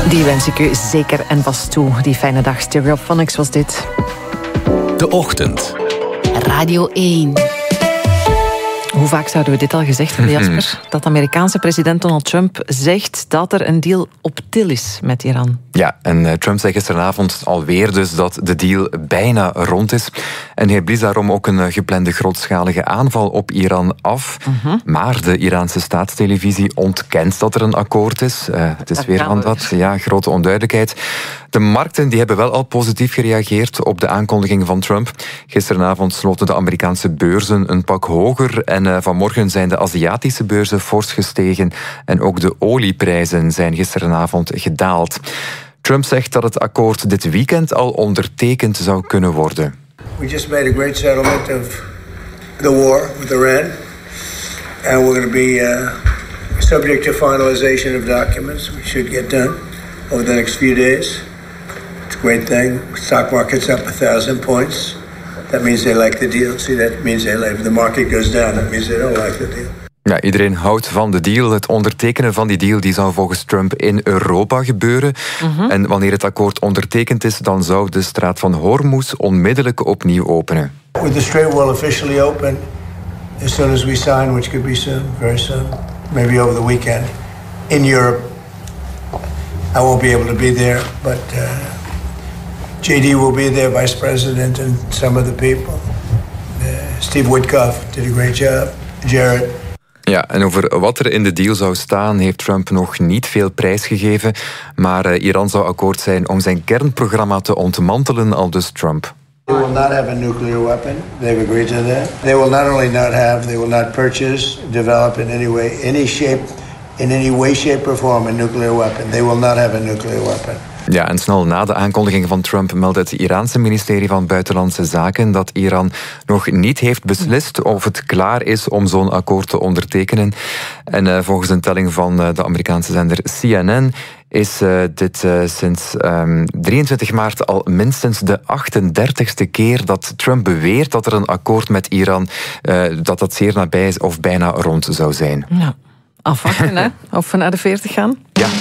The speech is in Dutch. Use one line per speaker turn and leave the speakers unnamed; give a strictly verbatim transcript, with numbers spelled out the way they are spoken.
Die wens ik u zeker en vast toe. Die fijne dag. Stereophonics was dit.
De Ochtend.
Radio één. Hoe vaak zouden we dit al gezegd hebben, Jasper? Dat de Amerikaanse president Donald Trump zegt dat er een deal op til is met Iran.
Ja, en uh, Trump zei gisteravond alweer dus dat de deal bijna rond is. En hij blies daarom ook een uh, geplande grootschalige aanval op Iran af. Uh-huh. Maar de Iraanse staatstelevisie ontkent dat er een akkoord is. Uh, het is dat weer van dat, ja, grote onduidelijkheid. De markten die hebben wel al positief gereageerd op de aankondiging van Trump. Gisteravond sloten de Amerikaanse beurzen een pak hoger en uh, vanmorgen zijn de Aziatische beurzen fors gestegen en ook de olieprijzen zijn gisteravond gedaald. Trump zegt dat het akkoord dit weekend al ondertekend zou kunnen worden.
We just made a great settlement of the war with Iran, and we're going to be uh, subject to finalization of documents. We should get done over the next few days. It's a great thing. Stock market's up a thousand points. That means they like the deal. See, that means they like. If the market goes down, that means they don't like the deal.
Ja, iedereen houdt van de deal. Het ondertekenen van die deal die zou volgens Trump in Europa gebeuren. Uh-huh. En wanneer het akkoord ondertekend is, dan zou de straat van Hormuz onmiddellijk opnieuw openen.
With the Strait will officially open as soon as we sign, which could be soon, very soon, maybe over the weekend, in Europe. I won't be able to be there, but uh, J D will be there, Vice President, and some of the people. Uh, Steve Witkoff did a great job. Jared.
Ja, en over wat er in de deal zou staan heeft Trump nog niet veel prijsgegeven. Maar uh, Iran zou akkoord zijn om zijn kernprogramma te ontmantelen, aldus Trump.
They will not have a nuclear weapon. They've agreed to that. They will not only not have, they will not purchase, develop in any way, any shape, in any way, shape or form a nuclear weapon. They will not have a nuclear weapon.
Ja, en snel na de aankondiging van Trump meldde het Iraanse ministerie van Buitenlandse Zaken dat Iran nog niet heeft beslist of het klaar is om zo'n akkoord te ondertekenen. En uh, volgens een telling van uh, de Amerikaanse zender C N N is uh, dit uh, sinds um, drieëntwintig maart al minstens de achtendertigste keer dat Trump beweert dat er een akkoord met Iran, uh, dat dat zeer nabij is of bijna rond zou zijn.
Ja. Afwachten, hè? Of we naar de veertig gaan?
Ja.